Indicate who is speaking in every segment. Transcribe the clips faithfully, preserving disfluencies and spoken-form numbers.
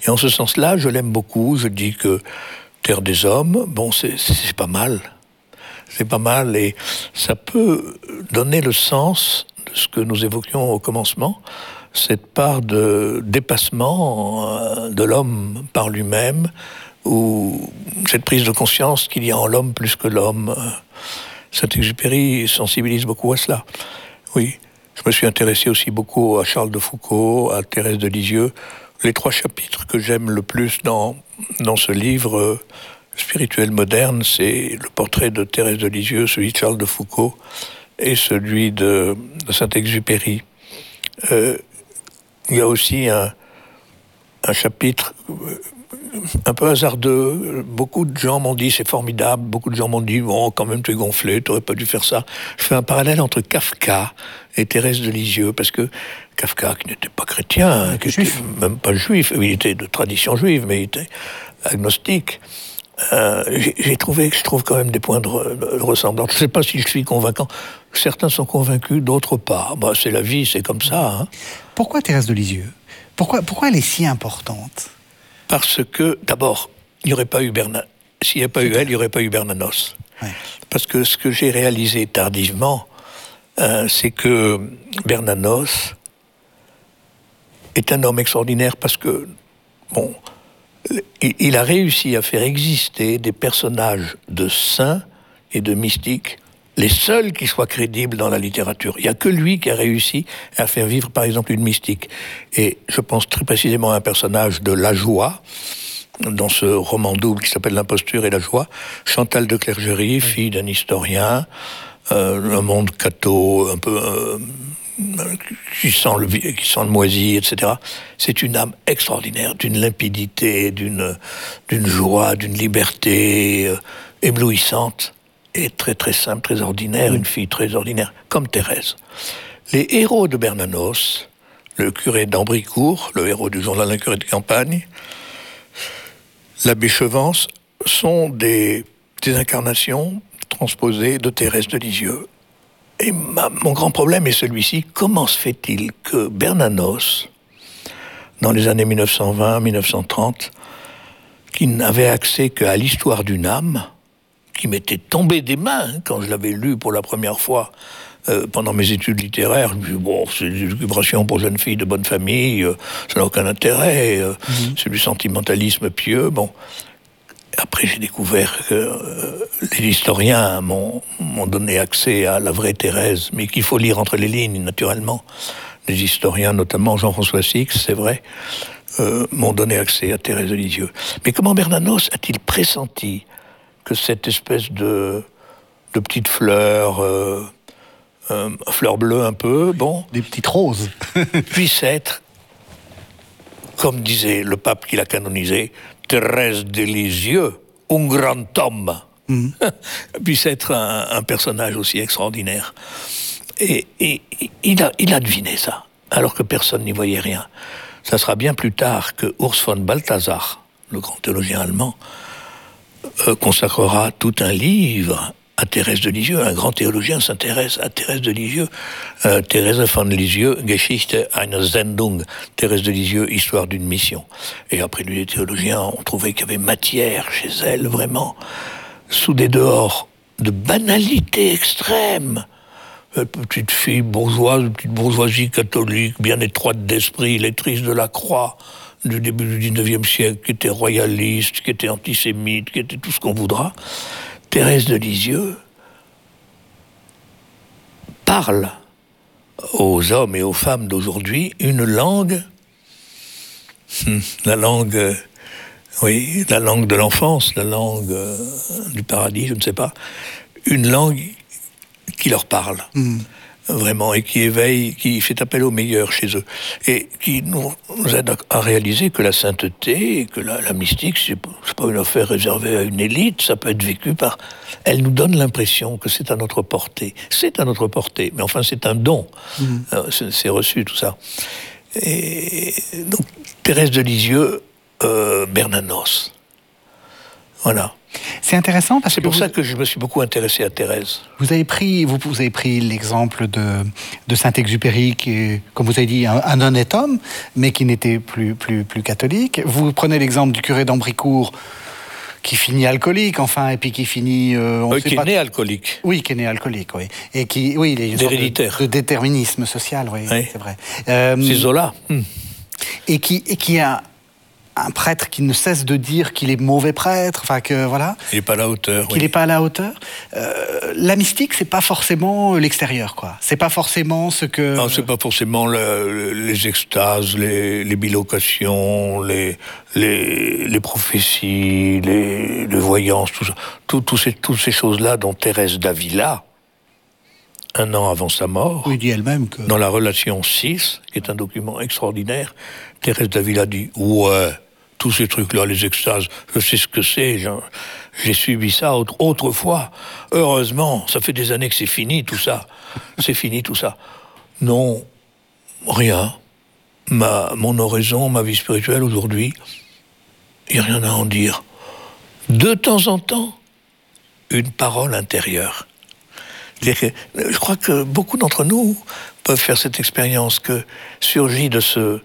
Speaker 1: Et en ce sens-là, je l'aime beaucoup. Je dis que Terre des Hommes, bon, c'est, c'est pas mal. C'est pas mal et ça peut donner le sens de ce que nous évoquions au commencement, cette part de dépassement de l'homme par lui-même, ou cette prise de conscience qu'il y a en l'homme plus que l'homme. Saint-Exupéry sensibilise beaucoup à cela. Oui, je me suis intéressé aussi beaucoup à Charles de Foucault, à Thérèse de Lisieux. Les trois chapitres que j'aime le plus dans, dans ce livre euh, spirituel moderne, c'est le portrait de Thérèse de Lisieux, celui de Charles de Foucault et celui de, de Saint-Exupéry. Euh, il y a aussi un, un chapitre un peu hasardeux. Beaucoup de gens m'ont dit c'est formidable, beaucoup de gens m'ont dit bon, quand même tu es gonflé, tu n'aurais pas dû faire ça. Je fais un parallèle entre Kafka et Thérèse de Lisieux, parce que Kafka, qui n'était pas chrétien, hein, qui n'était même pas juif, il était de tradition juive, mais il était agnostique. Euh, j'ai, j'ai trouvé que je trouve quand même des points de, re, de ressemblance. Je ne sais pas si je suis convaincant. Certains sont convaincus, d'autres pas. Bah, c'est la vie, c'est comme ça. Hein.
Speaker 2: Pourquoi Thérèse de Lisieux ? Pourquoi, pourquoi elle est si importante ?
Speaker 1: Parce que, d'abord, il n'y aurait pas eu Berna... S'il n'y avait pas eu elle, il n'y aurait pas eu Bernanos. Ouais. Parce que ce que j'ai réalisé tardivement, euh, c'est que Bernanos est un homme extraordinaire parce que, bon, il, il a réussi à faire exister des personnages de saints et de mystiques, les seuls qui soient crédibles dans la littérature. Il n'y a que lui qui a réussi à faire vivre, par exemple, une mystique. Et je pense très précisément à un personnage de La Joie, dans ce roman double qui s'appelle L'Imposture et la Joie, Chantal de Clergerie, fille d'un historien, euh, un monde catho, un peu... Euh, qui sent le, qui sent le moisi, et cetera. C'est une âme extraordinaire, d'une limpidité, d'une, d'une joie, d'une liberté euh, éblouissante, et très très simple, très ordinaire, mmh. une fille très ordinaire, comme Thérèse. Les héros de Bernanos, le curé d'Ambricourt, le héros du journal Un curé de campagne, l'abbé Chevance, sont des, des incarnations transposées de Thérèse de Lisieux. Et ma, mon grand problème est celui-ci. Comment se fait-il que Bernanos, dans les années mille neuf cent vingt mille neuf cent trente, qui n'avait accès qu'à l'histoire d'une âme, qui m'était tombée des mains hein, quand je l'avais lu pour la première fois euh, pendant mes études littéraires, je me dis, bon, c'est des élucubrations pour jeunes filles de bonne famille, euh, ça n'a aucun intérêt, euh, mmh. c'est du sentimentalisme pieux, bon... Après, j'ai découvert que euh, les historiens m'ont, m'ont donné accès à la vraie Thérèse, mais qu'il faut lire entre les lignes, naturellement. Les historiens, notamment Jean-François Six, c'est vrai, euh, m'ont donné accès à Thérèse de Lisieux. Mais comment Bernanos a-t-il pressenti que cette espèce de, de petite fleur, euh, euh, fleur bleue un peu, bon...
Speaker 2: Des petites roses.
Speaker 1: puisse être, comme disait le pape qui l'a canonisé, Thérèse de Lisieux, un grand homme, mmh. puisse être un, un personnage aussi extraordinaire. Et, et, et il, a, il a deviné ça, alors que personne n'y voyait rien. Ça sera bien plus tard que Urs von Balthasar, le grand théologien allemand, euh, consacrera tout un livre à Thérèse de Lisieux. Un grand théologien s'intéresse à Thérèse de Lisieux. Euh, Thérèse von Lisieux, Geschichte einer Sendung. Thérèse de Lisieux, histoire d'une mission. Et après lui, les théologiens ont trouvé qu'il y avait matière chez elle, vraiment, sous des dehors de banalité extrême. Une petite fille bourgeoise, une petite bourgeoisie catholique, bien étroite d'esprit, lectrice de la Croix du début du dix-neuvième siècle, qui était royaliste, qui était antisémite, qui était tout ce qu'on voudra. Thérèse de Lisieux parle aux hommes et aux femmes d'aujourd'hui une langue, la langue, euh, oui, la langue de l'enfance, la langue euh, du paradis, je ne sais pas, une langue qui leur parle. Mmh. Vraiment, et qui éveille, qui fait appel au meilleur chez eux, et qui nous, nous aide à, à réaliser que la sainteté, que la, la mystique, c'est, c'est pas une affaire réservée à une élite, ça peut être vécu par... Elle nous donne l'impression que c'est à notre portée. C'est à notre portée, mais enfin c'est un don. Mmh. Euh, c'est, c'est reçu tout ça. Et donc, Thérèse de Lisieux, euh, Bernanos. Voilà.
Speaker 2: C'est intéressant parce
Speaker 1: c'est
Speaker 2: que
Speaker 1: pour
Speaker 2: vous,
Speaker 1: ça que je me suis beaucoup intéressé à Thérèse.
Speaker 2: Vous avez pris, vous, vous avez pris l'exemple de, de Saint-Exupéry, qui est, comme vous avez dit, un, un honnête homme, mais qui n'était plus, plus, plus catholique. Vous prenez l'exemple du curé d'Ambricourt, qui finit alcoolique, enfin, et puis qui finit... Euh, on
Speaker 1: oui,
Speaker 2: sait
Speaker 1: qui
Speaker 2: pas...
Speaker 1: est né alcoolique.
Speaker 2: Oui, qui est né alcoolique, oui. Et qui, oui, il est une sorte
Speaker 1: d'héréditaire.
Speaker 2: De, de déterminisme social, oui, oui. C'est vrai.
Speaker 1: Euh, c'est Zola. Hum.
Speaker 2: Et qui, et qui a un prêtre qui ne cesse de dire qu'il est mauvais prêtre, enfin que voilà.
Speaker 1: Il n'est pas à la hauteur.
Speaker 2: Qu'il n'est oui. pas à la hauteur. Euh, la mystique, c'est pas forcément l'extérieur, quoi. C'est pas forcément ce que.
Speaker 1: Non, c'est pas forcément le, les extases, les, les bilocations, les, les, les prophéties, les, les voyances, tout ça. Tout, tout ces, toutes ces choses-là dont Thérèse d'Avila, un an avant sa mort,
Speaker 2: oui, dit elle-même que...
Speaker 1: dans la relation six, qui est un document extraordinaire, Thérèse d'Avila dit « Ouais, tous ces trucs-là, les extases, je sais ce que c'est, j'ai subi ça autre, autrefois. Heureusement, ça fait des années que c'est fini tout ça. C'est fini tout ça. » Non, rien. Ma, mon oraison, ma vie spirituelle aujourd'hui, il n'y a rien à en dire. De temps en temps, une parole intérieure. Je crois que beaucoup d'entre nous peuvent faire cette expérience que surgit de ce,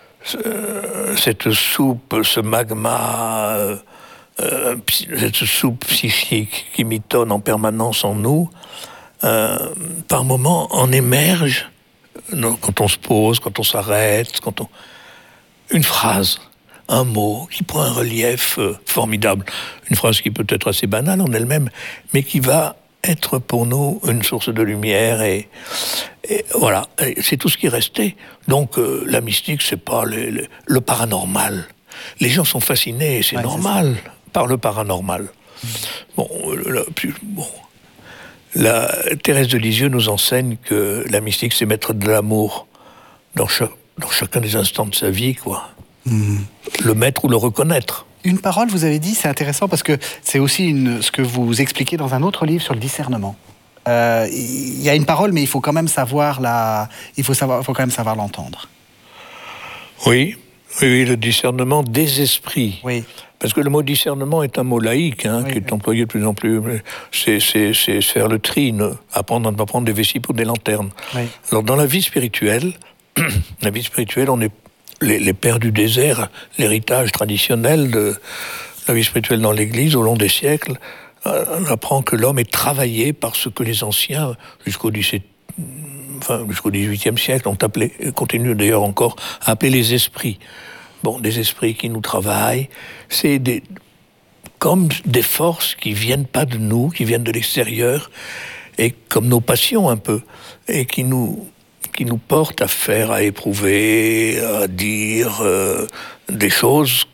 Speaker 1: ce cette soupe, ce magma, euh, euh, cette soupe psychique qui mitonne en permanence en nous, euh, par moments en émerge, quand on se pose, quand on s'arrête, quand on... une phrase, un mot qui prend un relief euh, formidable, une phrase qui peut être assez banale en elle-même, mais qui va être pour nous une source de lumière et, et voilà, et c'est tout ce qui restait. Donc euh, la mystique, c'est pas les, les, le paranormal. Les gens sont fascinés, c'est ouais, normal, par le paranormal. Mmh. Bon, la, puis, bon, la Thérèse de Lisieux nous enseigne que la mystique, c'est mettre de l'amour dans, cha- dans chacun des instants de sa vie, quoi. Mmh. Le mettre ou le reconnaître.
Speaker 2: Une parole, vous avez dit, c'est intéressant parce que c'est aussi une, ce que vous expliquez dans un autre livre sur le discernement. Euh, il y a une parole, mais il faut quand même savoir la, il faut savoir, faut quand même savoir l'entendre.
Speaker 1: Oui, oui, oui, le discernement des esprits.
Speaker 2: Oui.
Speaker 1: Parce que le mot discernement est un mot laïque, hein, oui, qui est oui. employé de plus en plus. C'est, c'est, c'est faire le tri, ne, apprendre à ne pas prendre des vessies pour des lanternes. Oui. Alors dans la vie spirituelle, la vie spirituelle, on est Les, les pères du désert, l'héritage traditionnel de la vie spirituelle dans l'Église au long des siècles, euh, on apprend que l'homme est travaillé par ce que les anciens, jusqu'au dix-septième, enfin, jusqu'au dix-huitième siècle, ont appelé, et continuent d'ailleurs encore à appeler les esprits. Bon, des esprits qui nous travaillent, c'est des, comme des forces qui viennent pas de nous, qui viennent de l'extérieur, et comme nos passions un peu, et qui nous... qui nous porte à faire, à éprouver, à dire euh, des choses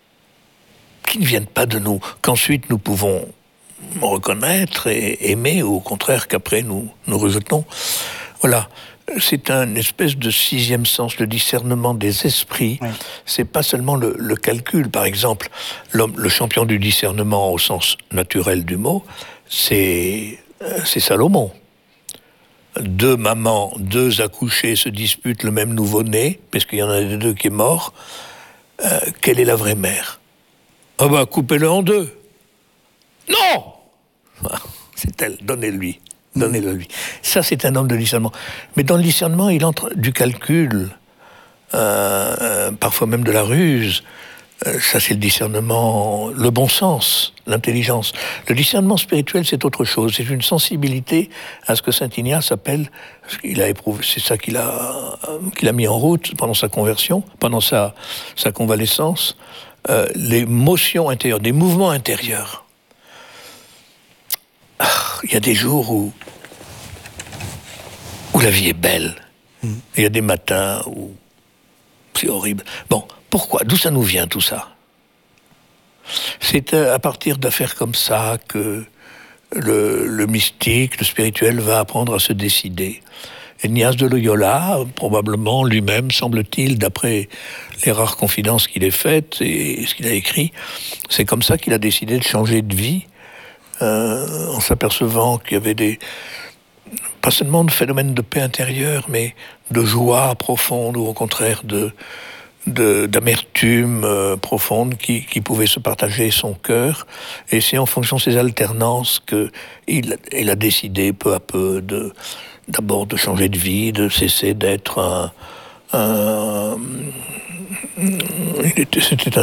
Speaker 1: qui ne viennent pas de nous, qu'ensuite nous pouvons reconnaître et aimer, ou au contraire qu'après nous, nous rejetons. Voilà, c'est un espèce de sixième sens, le discernement des esprits. Oui. C'est pas seulement le, le calcul, par exemple, l'homme, le champion du discernement au sens naturel du mot, c'est, c'est Salomon. Deux mamans, deux accouchés se disputent le même nouveau-né, parce qu'il y en a des deux qui est mort. Euh, quelle est la vraie mère ? Ah bah, coupez-le en deux. Non ! C'est elle, donnez-lui, donnez-le lui. Ça, c'est un homme de discernement. Mais dans le discernement, il entre du calcul, euh, euh, parfois même de la ruse. Euh, ça, c'est le discernement, le bon sens, l'intelligence. Le discernement spirituel, c'est autre chose. C'est une sensibilité à ce que saint Ignace appelle, il a éprouvé, c'est ça qu'il a, qu'il a mis en route pendant sa conversion, pendant sa, sa convalescence, euh, les motions intérieures, des mouvements intérieurs. Ah, il y a des jours où, où la vie est belle. Mmh. Il y a des matins où c'est horrible. Bon. Pourquoi ? D'où ça nous vient tout ça ? C'est à partir d'affaires comme ça que le, le mystique, le spirituel va apprendre à se décider. Ignace de Loyola, probablement lui-même, semble-t-il, d'après les rares confidences qu'il ait faites et ce qu'il a écrit, c'est comme ça qu'il a décidé de changer de vie, euh, en s'apercevant qu'il y avait des... pas seulement de phénomènes de paix intérieure, mais de joie profonde, ou au contraire de... de, d'amertume euh, profonde qui, qui pouvait se partager son cœur. Et c'est en fonction de ces alternances qu'il il a décidé peu à peu de, d'abord de changer de vie, de cesser d'être un... un c'était un,